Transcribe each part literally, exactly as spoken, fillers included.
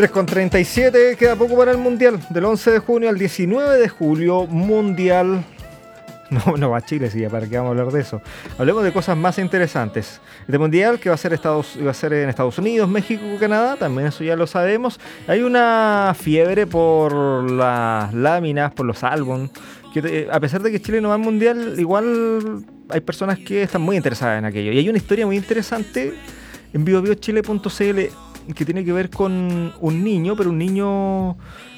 tres con treinta y siete, queda poco para el Mundial. Del once de junio al diecinueve de julio, Mundial. No, no va a Chile, sí, para qué vamos a hablar de eso. Hablemos de cosas más interesantes. Este Mundial que va a ser, Estados, va a ser en Estados Unidos, México, Canadá, también eso ya lo sabemos. Hay una fiebre por las láminas, por los álbumes. Que a pesar de que Chile no va al Mundial, igual hay personas que están muy interesadas en aquello. Y hay una historia muy interesante en bio bio chile punto c l que tiene que ver con un niño, pero un niño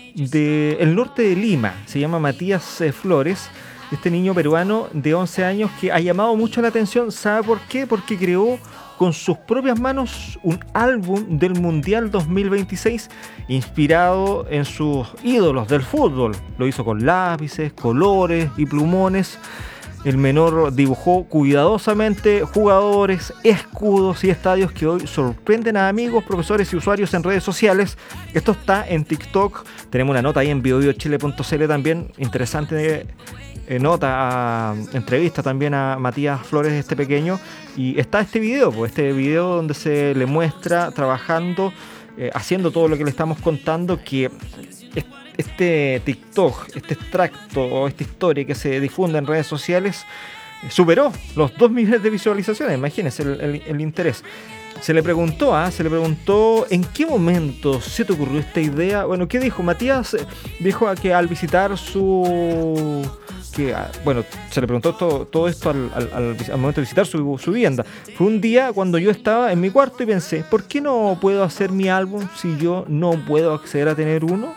del norte de Lima. Se llama Matías eh, Flores. Este niño peruano de once años que ha llamado mucho la atención. ¿Sabe por qué? Porque creó con sus propias manos un álbum del Mundial dos mil veintiséis inspirado en sus ídolos del fútbol. Lo hizo con lápices, colores y plumones. El menor dibujó cuidadosamente jugadores, escudos y estadios que hoy sorprenden a amigos, profesores y usuarios en redes sociales. Esto está en TikTok. Tenemos una nota ahí en bio bio chile punto c l también. Interesante eh, nota, a, entrevista también a Matías Flores, este pequeño. Y está este video, pues, este video donde se le muestra trabajando, eh, haciendo todo lo que le estamos contando, que es, este TikTok, este extracto o esta historia que se difunde en redes sociales superó los dos millones de visualizaciones. Imagínense el, el, el interés. Se le preguntó, ¿ah? se le preguntó en qué momento se te ocurrió esta idea. Bueno, ¿qué dijo? Matías dijo que al visitar su... que bueno, se le preguntó todo, todo esto al, al, al, al momento de visitar su, su vivienda. Fue un día cuando yo estaba en mi cuarto y pensé, ¿por qué no puedo hacer mi álbum si yo no puedo acceder a tener uno?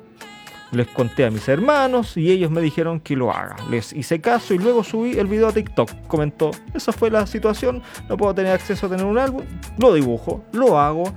Les conté a mis hermanos y ellos me dijeron que lo haga. Les hice caso y luego subí el video a TikTok. Comentó, esa fue la situación, no puedo tener acceso a tener un álbum, lo dibujo, lo hago.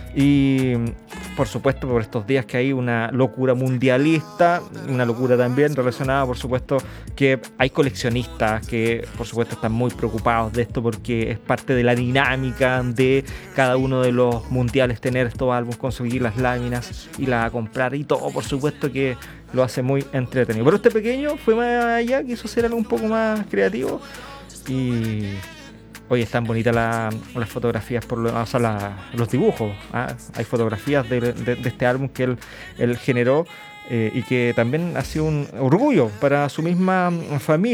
Y por supuesto por estos días que hay una locura mundialista, una locura también relacionada por supuesto que hay coleccionistas que por supuesto están muy preocupados de esto porque es parte de la dinámica de cada uno de los mundiales tener estos álbumes, conseguir las láminas y las comprar y todo, por supuesto que lo hace muy entretenido. Pero este pequeño fue más allá, quiso ser algo un poco más creativo y... Oye, están bonitas la, las fotografías, por lo, o sea, la, los dibujos. ¿ah? Hay fotografías de, de, de este álbum que él, él generó eh, y que también ha sido un orgullo para su misma familia.